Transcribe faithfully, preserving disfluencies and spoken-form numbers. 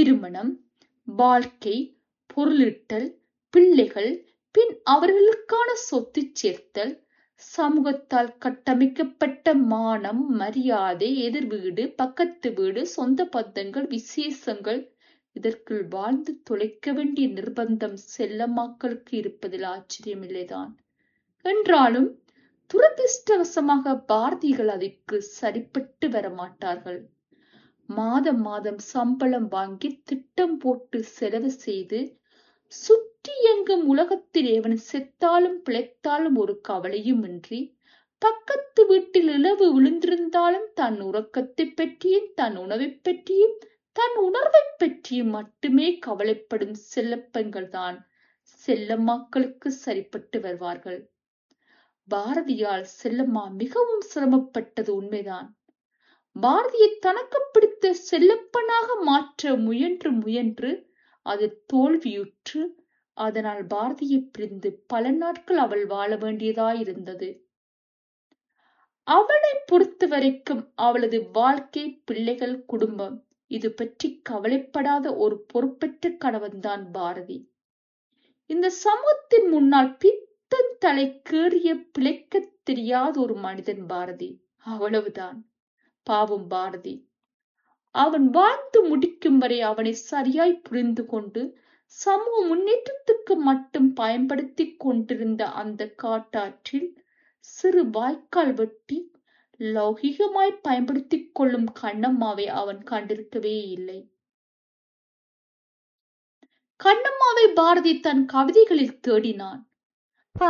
திருமணம், வாழ்க்கை, பொருளீட்டல், பிள்ளைகள், பின் அவர்களுக்கான சொத்து சேர்த்தல், சமூகத்தால் கட்டமைக்கப்பட்ட மானம், மரியாதை, எதிர் வீடு, பக்கத்து வீடு, சொந்த பந்தங்கள், விசேஷங்கள், இதற்குள் வாழ்ந்து தொலைக்க வேண்டிய நிர்பந்தம் செல்லம்மாக்களுக்கு இருப்பதில் ஆச்சரியமில்லைதான். என்றாலும் துரதிர்ஷ்டவசமாக பாரதிகள் அதற்கு சரிப்பட்டு வரமாட்டார்கள். மாதம் மாதம் சம்பளம் வாங்கி திட்டம் போட்டு செலவு செய்து சுற்றி எங்கும் உலகத்தில் எவன் செத்தாலும் பிழைத்தாலும் ஒரு கவலையும் இன்றி, பக்கத்து வீட்டில் இழவு விழுந்திருந்தாலும் தன் உறக்கத்தை பற்றியும் தன் உணவை பற்றியும் தன் உணர்வை பற்றியும் மட்டுமே கவலைப்படும் செல்லப்பெண்கள் தான் செல்லம்மாக்களுக்கு சரிப்பட்டு வருவார்கள். பாரதியால் செல்லம்மா மிகவும் சிரமப்பட்டது உண்மைதான். பாரதியை தனக்கு பிடித்த செல்லப்பனாக மாற்ற முயன்று முயன்று அது தோல்வியுற்று, அதனால் பாரதியை பிரிந்து பல நாட்கள் அவள் வாழ வேண்டியதாயிருந்தது. அவளை பொறுத்த வரைக்கும் அவளது வாழ்க்கை, பிள்ளைகள், குடும்பம் இது பற்றி கவலைப்படாத ஒரு பொறுப்பற்ற கணவன்தான் பாரதி. இந்த சமூகத்தின் முன்னால் பித்தன் தலை கேறிய பிழைக்க தெரியாத ஒரு மனிதன் பாரதி. அவ்வளவுதான். பாவம் பாரதி. அவன் வாழ்ந்து முடிக்கும் வரை அவனை சரியாய் புரிந்து கொண்டு சமூக முன்னேற்றத்துக்கு மட்டும் பயன்படுத்தி கொண்டிருந்த அந்த காட்டாற்றில் சிறு வாய்க்கால் வெட்டி லௌகிகமாய் பயன்படுத்திக் கொள்ளும் கண்ணம்மாவை அவன் கண்டிருக்கவே இல்லை. கண்ணம்மாவை பாரதி தன் கவிதைகளில் தேடினான்.